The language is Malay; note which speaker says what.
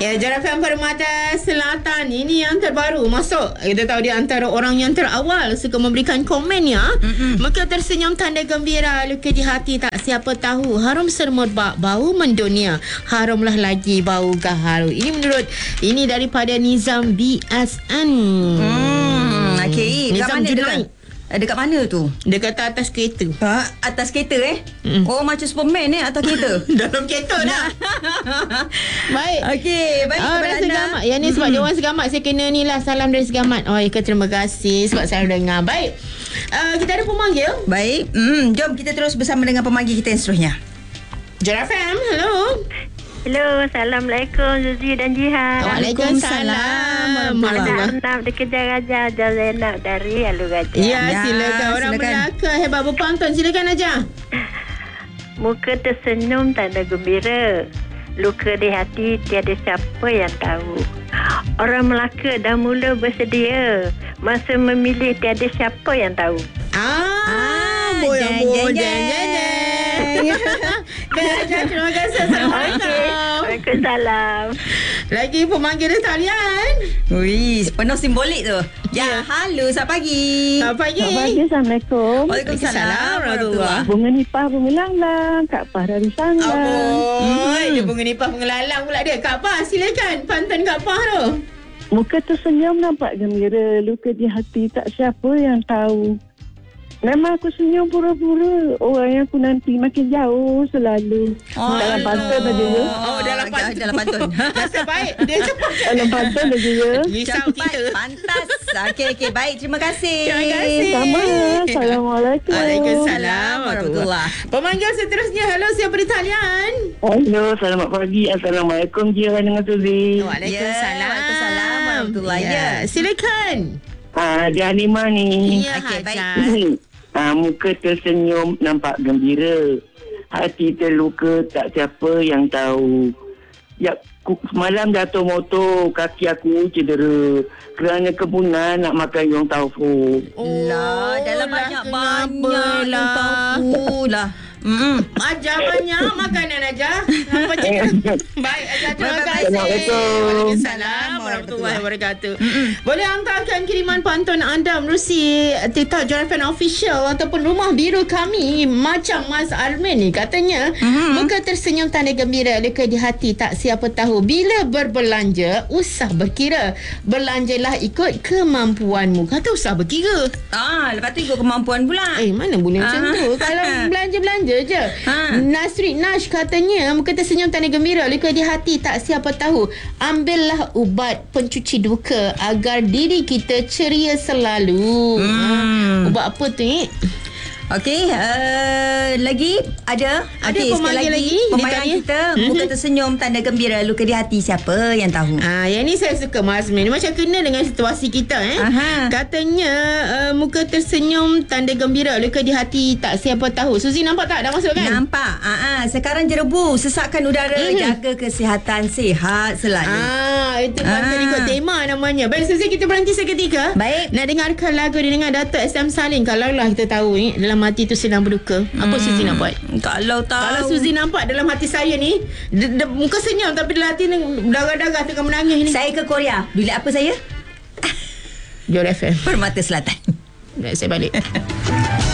Speaker 1: Ya, Jarapan Permata Selatan ini yang terbaru masuk. Kita tahu dia antara orang yang terawal suka memberikan komennya. Muka tersenyum tanda gembira, luka di hati tak siapa tahu. Harum semerbak, bau mendunia. Harumlah lagi bau gaharu. Ini daripada Nizam BSN.
Speaker 2: Okey,
Speaker 1: Nizam Junaid.
Speaker 2: Dekat mana tu?
Speaker 1: Dia kata atas kereta.
Speaker 2: Atas kereta Oh, macam Superman atas kereta.
Speaker 1: Dalam kereta dah. Baik.
Speaker 2: Okey, baik kepada anda.
Speaker 1: Segamat. Yang ni sebab dia orang Segamat, saya kena ni lah salam dari Segamat. Oh, Eka terima kasih sebab saya dengar. Baik. Kita ada pemanggil.
Speaker 2: Baik. Jom kita terus bersama dengan pemanggil kita yang seterusnya.
Speaker 1: Jar FM, hello.
Speaker 3: Hello, Assalamualaikum Zuzi dan Jihan.
Speaker 1: Waalaikumsalam.
Speaker 3: Anak dikejar Raja Zainab dari Alur Gajah.
Speaker 1: Ya, silakan. Orang Melaka hebat berpantun. Silakan Aja.
Speaker 3: Muka tersenyum tanda gembira. Luka di hati tiada siapa yang tahu. Orang Melaka dah mula bersedia. Masa memilih tiada siapa yang tahu.
Speaker 1: Terima kasih. Assalamualaikum.
Speaker 3: Waalaikumsalam.
Speaker 1: Lagi pemanggil dia talian.
Speaker 2: Wih, penuh simbolik tu. Ya, halo, selamat pagi.
Speaker 1: Selamat pagi.
Speaker 4: Selamat pagi, Assalamualaikum.
Speaker 2: Waalaikumsalam warahmatullahi.
Speaker 4: Bunga nipah, bunga langlang, Kak Pah dari Sanglang.
Speaker 1: Dia bunga nipah pengelalang pula dia. Kak Pah, silakan pantun Kak Pah tu.
Speaker 4: Muka tersenyum nampak gembira, luka di hati tak siapa yang tahu. Memang aku senyum pura-pura, orang yang aku nanti makin jauh selalu. Dalam pantun aja ya.
Speaker 2: Dalam pantun.
Speaker 1: Nasib baik. Dia cepat.
Speaker 4: Dalam pantun aja ya.
Speaker 1: Risau kita.
Speaker 2: Pantas. Okey, baik. Terima kasih.
Speaker 1: Terima kasih.
Speaker 4: Sama. Assalamualaikum.
Speaker 1: Waalaikumsalam
Speaker 2: warahmatullahi.
Speaker 1: Pemanggil seterusnya. Hello, siapa di talian?
Speaker 4: Halo, selamat pagi. Assalamualaikum Jiran dengan Suzi.
Speaker 1: Waalaikumsalam.
Speaker 2: Waalaikumsalam warahmatullahi.
Speaker 1: Ya, silakan.
Speaker 4: Dia Hanimah ni.
Speaker 1: Ya,
Speaker 2: Okey, baik.
Speaker 1: Hajar.
Speaker 4: Muka tersenyum nampak gembira, hati terluka tak siapa yang tahu. Ya, semalam jatuh motor, kaki aku cedera kerana kebunan nak makan yong taufu.
Speaker 2: Lah, dalam banyak yang tahu lah.
Speaker 1: Ajar banyak makanan aja. Baik, Ajar, terima kasih.
Speaker 4: Assalamualaikum.
Speaker 1: Waalaikumsalam warahmatullahi wabarakatuh. Boleh hantarkan kiriman pantun anda menerusi TikTok Jarapan Official ataupun Rumah Biru kami. Macam Mas Armin ni katanya, muka tersenyum tanda gembira, luka di hati tak siapa tahu. Bila berbelanja, usah berkira. Belanjalah ikut kemampuanmu. Kata usah berkira.
Speaker 2: Lepas tu ikut kemampuan pula.
Speaker 1: Mana boleh macam tu. Kalau belanja-belanja je. Nasri Nash katanya, muka tersenyum tanda gembira, luka di hati tak siapa tahu. Ambillah ubat pencuci duka agar diri kita ceria selalu. Ubat apa tu ni?
Speaker 2: Okey, lagi ada
Speaker 1: pemanggil lagi.
Speaker 2: Pemain kita muka tersenyum tanda gembira, luka di hati siapa yang tahu.
Speaker 1: Yang ni saya suka Mas Min. Macam kena dengan situasi kita Katanya muka tersenyum tanda gembira, luka di hati tak siapa tahu. Suzi nampak tak? Dah masuk kan?
Speaker 2: Nampak. Sekarang jerebu, sesakkan udara, jaga kesihatan, sihat selalu.
Speaker 1: Itu pantun ikut tema namanya. Baik, Suzi, kita berhenti seketika.
Speaker 2: Baik.
Speaker 1: Nak dengarkan lagu dengan Dato' SM Salim. Kalau lah kita tahu ni dalam hati tu sedang berduka, apa Suzi nak buat? Kalau Suzi nampak dalam hati saya ni muka senyum tapi dalam hati ni darah-darah tengah menangis ni.
Speaker 2: Saya ke Korea. Bila apa saya?
Speaker 1: Jor FM
Speaker 2: Permata Selatan.
Speaker 1: Saya balik.